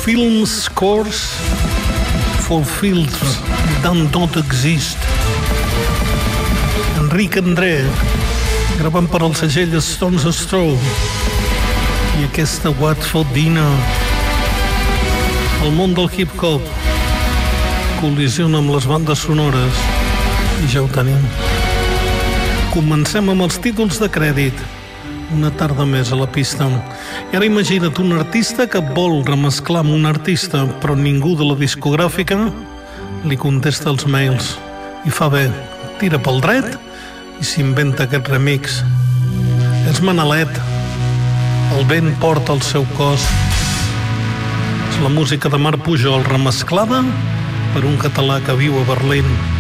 film scores for films that don't exist. Enric André, gravant per al segell Stones Throw, i aquesta What's for Dinner. El món del hip-hop col·lisiona amb les bandes sonores i ja ho tenim. Comencem amb els títols de crèdit. Una tarda més a la pista. I ara imagina't un artista que vol remesclar amb un artista, però ningú de la discogràfica li contesta els mails. I fa bé, tira pel dret i s'inventa aquest remix. És Manalet. El vent porta el seu cos. És la música de Marc Pujol remesclada per un català que viu a Berlín.